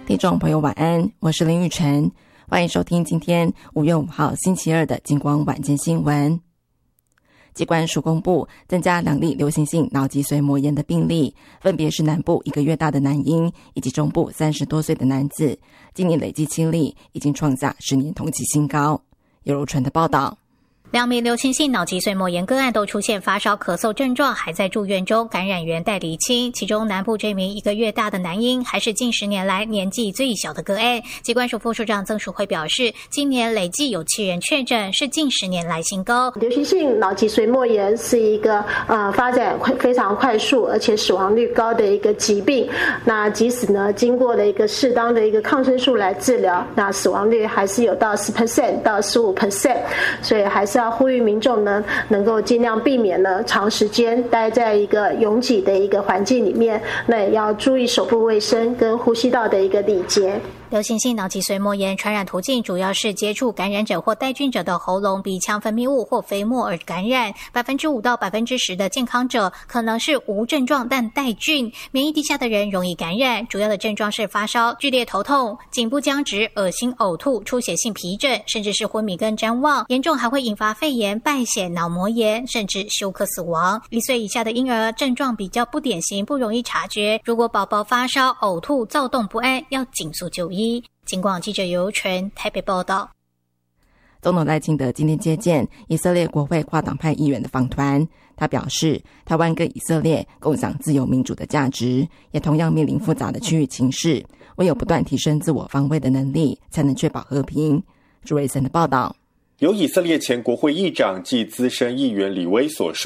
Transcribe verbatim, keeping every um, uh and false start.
听众朋友晚安，我是林玉晨，欢迎收听今天五月五号星期二的金光晚间新闻。疾管署公布增加两例流行性脑脊髓膜炎的病例，分别是南部一个月大的男婴以及中部三十多岁的男子，今年累计七例，已经创下十年同期新高。尤柔纯的报道。 两名流行性脑脊髓膜炎个案都出现发烧、咳嗽症状，还在住院中，感染源待厘清。其中南部这名一个月大的男婴，还是近十年来年纪最小的个案。疾管署副署长曾淑慧表示，今年累计有七人确诊，是近十年来新高。 流行性脑脊髓膜炎是一个呃发展非常快速，而且死亡率高的一个疾病。那即使呢经过了一个适当的一个抗生素来治疗，那死亡率还是有到 百分之十 到 百分之十五， 所以还是要呼吁民众呢，能够尽量避免呢长时间待在一个拥挤的一个环境里面，那也要注意手部卫生跟呼吸道的一个礼节。 流行性脑脊髓膜炎传染途径主要是接触感染者或带菌者的喉咙、鼻腔分泌物或飞沫而感染， 百分之五到百分之十 的健康者可能是无症状但带菌，免疫低下的人容易感染。主要的症状是发烧、剧烈头痛、颈部僵直、恶心、呕吐、出血性皮疹，甚至是昏迷跟谵妄，严重还会引发肺炎、败血、脑膜炎，甚至休克死亡。一岁以下的婴儿症状比较不典型，不容易察觉。如果宝宝发烧、呕吐、躁动不安，要尽速就医。警广记者尤柔纯台北报道。 总统赖清德今天接见以色列国会跨党派议员的访团，他表示，台湾跟以色列共享自由民主的价值，也同样面临复杂的区域情势，唯有不断提升自我防卫的能力，才能确保和平。朱瑞森的报道。 由以色列前国会议长暨资深议员李威所